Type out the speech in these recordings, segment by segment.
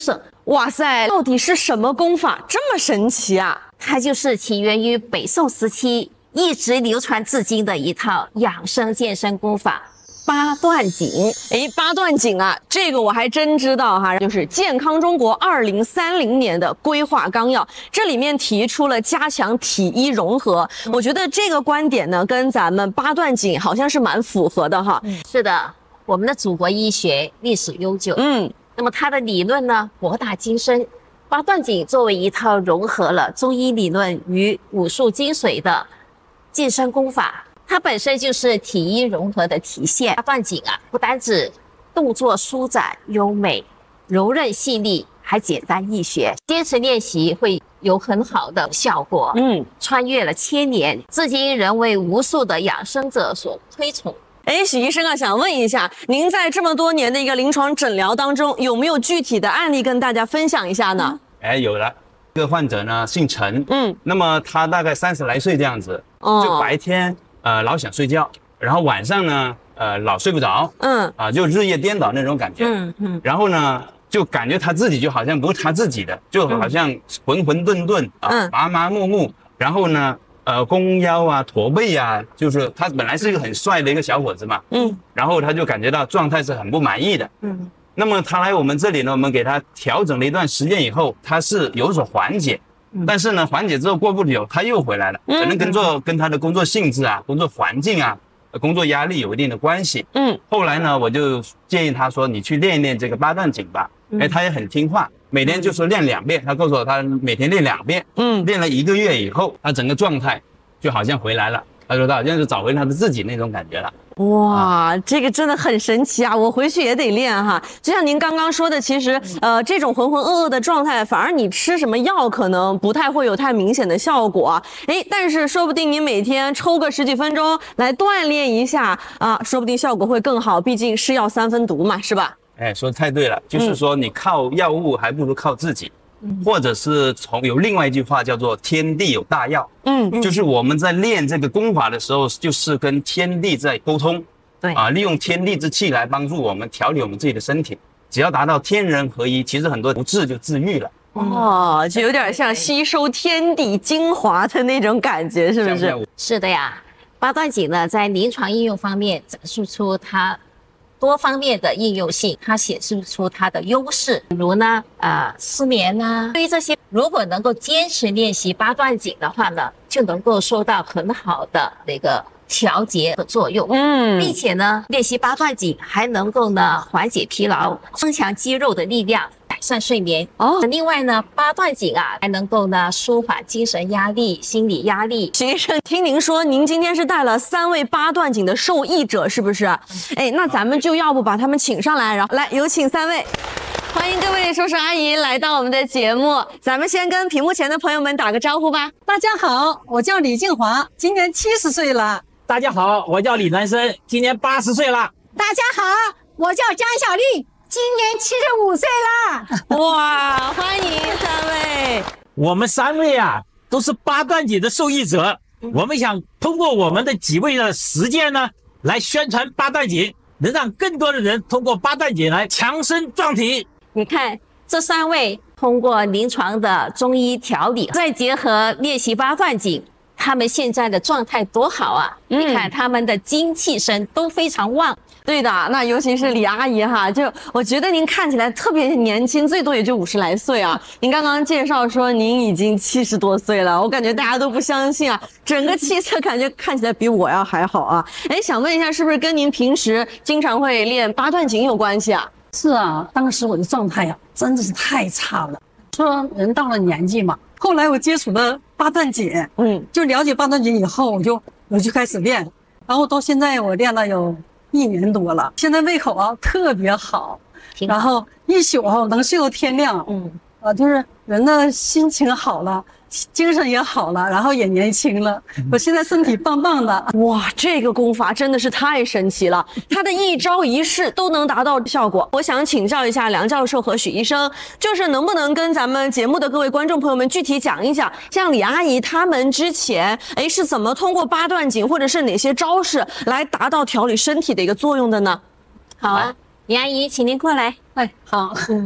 哇塞，到底是什么功法这么神奇啊？ 它就是起源于北宋时期，一直流传至今的一套养生健身功法——八段锦。 八段锦啊，这个我还真知道哈，就是健康中国2030年的规划纲要，这里面提出了加强体医融合。我觉得这个观点呢，跟咱们八段锦好像是蛮符合的哈。 是的，我们的祖国医学历史悠久，那么它的理论呢博大精深。八段锦作为一套融合了中医理论与武术精髓的健身功法，它本身就是体医融合的体现。八段锦啊，不单指动作舒展优美、柔韧细腻，还简单易学，坚持练习会有很好的效果。穿越了千年，至今仍为无数的养生者所推崇。 许医生啊，想问一下，您在这么多年的一个临床诊疗当中，有没有具体的案例跟大家分享一下呢？ 有了，这个患者呢姓陈，那么他大概30来岁这样子，就白天老想睡觉，然后晚上呢老睡不着，就日夜颠倒那种感觉，然后呢就感觉他自己就好像不是他自己的，就好像浑浑沌沌麻麻木木，然后呢弓腰啊驼背啊，就是他本来是一个很帅的一个小伙子嘛，然后他就感觉到状态是很不满意的，那么他来我们这里呢，我们给他调整了一段时间以后，他是有所缓解，但是呢缓解之后过不久他又回来了，可能跟他的工作性质啊、工作环境啊、工作压力有一定的关系。后来呢我就建议他说你去练一练这个八段锦吧，他也很听话，每天就说练2遍，他告诉我他每天练2遍，练了1个月以后，他整个状态就好像回来了，他说他好像是找回他的自己那种感觉了。 哇，这个真的很神奇啊！我回去也得练哈。就像您刚刚说的，其实这种浑浑噩噩的状态，反而你吃什么药可能不太会有太明显的效果。但是说不定你每天抽个10几分钟来锻炼一下啊，说不定效果会更好。毕竟是药3分毒嘛，是吧？ 说得太对了，就是说你靠药物还不如靠自己。或者是有另外一句话叫做天地有大药，就是我们在练这个功法的时候，就是跟天地在沟通， 对利用天地之气来帮助我们调理我们自己的身体，只要达到天人合一，其实很多不治就治愈了。 就有点像吸收天地精华的那种感觉，是不是？ 是的呀，八段锦呢在临床应用方面展示出它多方面的应用性，它显示出它的优势，比如呢，失眠啊，对于这些，如果能够坚持练习八段锦的话呢，就能够收到很好的那个调节的作用，并且呢，练习八段锦还能够呢缓解疲劳，增强肌肉的力量，改善睡眠。另外呢，八段锦啊还能够呢舒缓精神压力、心理压力。 徐医生，听您说您今天是带了3位八段锦的受益者，是不是？那咱们就要不把他们请上来，然后来有请3位。欢迎各位叔叔阿姨来到我们的节目，咱们先跟屏幕前的朋友们打个招呼吧。 大家好，我叫李静华，今年70岁了。 大家好，我叫李南生，今年80岁了。 大家好，我叫江小丽，今年75岁了。 哇，欢迎3位。 我们3位啊，都是八段锦的受益者。我们想通过我们的几位的实践呢，来宣传八段锦，能让更多的人通过八段锦来强身壮体。 你看这3位通过临床的中医调理，再结合练习八段锦，他们现在的状态多好啊！你看他们的精气神都非常旺。 对的，那尤其是李阿姨哈，就我觉得您看起来特别年轻，最多也就50来岁啊。您刚刚介绍说您已经70多岁了，我感觉大家都不相信啊，整个气色感觉看起来比我要还好啊。想问一下，是不是跟您平时经常会练八段锦有关系啊？ 是啊，当时我的状态真的是太差了。说人到了年纪嘛，后来我接触了八段锦，就了解八段锦以后，我就开始练，然后到现在我练了有1年多了，现在胃口特别好，然后一宿能睡到天亮，就是人的心情好了，精神也好了，然后也年轻了，我现在身体棒棒的。 哇，这个功法真的是太神奇了，它的一招一式都能达到效果。我想请教一下梁教授和许医生，就是能不能跟咱们节目的各位观众朋友们具体讲一讲，像李阿姨他们之前是怎么通过八段锦或者是哪些招式来达到调理身体的一个作用的呢？ 好啊，李阿姨，请您过来。 好。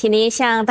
请您向